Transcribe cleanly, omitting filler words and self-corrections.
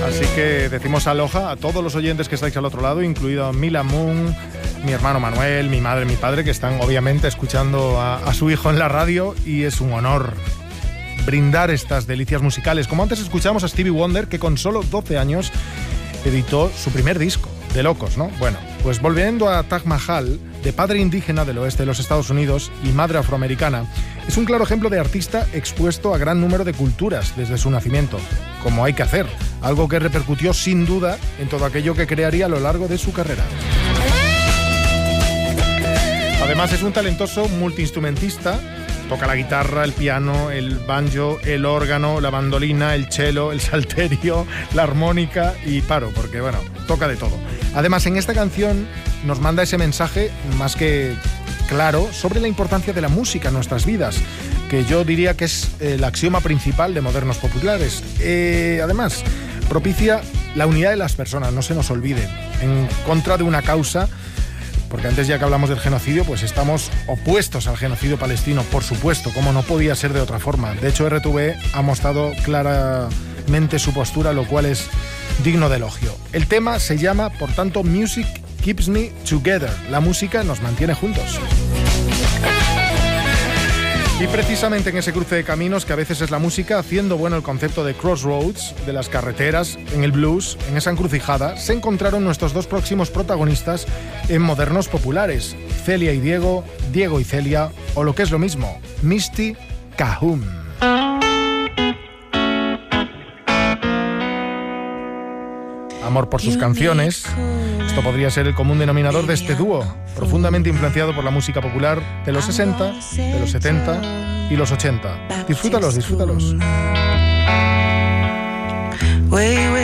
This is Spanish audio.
Así que decimos aloha a todos los oyentes que estáis al otro lado, incluido Mila Moon, mi hermano Manuel, mi madre, mi padre, que están obviamente escuchando a su hijo en la radio, y es un honor brindar estas delicias musicales. Como antes escuchamos a Stevie Wonder, que con solo 12 años editó su primer disco, de locos, ¿no? Bueno, pues volviendo a Taj Mahal, de padre indígena del oeste de los Estados Unidos y madre afroamericana, es un claro ejemplo de artista expuesto a gran número de culturas desde su nacimiento, como hay que hacer, algo que repercutió sin duda en todo aquello que crearía a lo largo de su carrera. Además es un talentoso multiinstrumentista. Toca la guitarra, el piano, el banjo, el órgano, la mandolina, el cello, el salterio, la armónica y paro, porque bueno, toca de todo. Además, en esta canción nos manda ese mensaje más que claro sobre la importancia de la música en nuestras vidas, que yo diría que es el axioma principal de Modernos Populares. Además, propicia la unidad de las personas, no se nos olvide, en contra de una causa. Porque antes, ya que hablamos del genocidio, pues estamos opuestos al genocidio palestino, por supuesto, como no podía ser de otra forma. De hecho, RTVE ha mostrado claramente su postura, lo cual es digno de elogio. El tema se llama, por tanto, Music Keeps Me Together. La música nos mantiene juntos. Y precisamente en ese cruce de caminos, que a veces es la música, haciendo bueno el concepto de crossroads, de las carreteras, en el blues, en esa encrucijada, se encontraron nuestros dos próximos protagonistas en Modernos Populares, Celia y Diego, Diego y Celia, o lo que es lo mismo, Misty Cahum. Amor por sus canciones. Esto podría ser el común denominador de este dúo, profundamente influenciado por la música popular de los 60, de los 70 y los 80. Disfrútalos, disfrútalos.